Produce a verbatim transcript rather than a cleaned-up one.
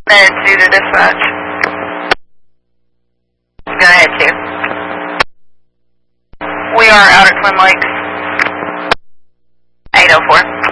Bed two to dispatch. Go ahead, two. We are out at Twin Lakes. eight oh four.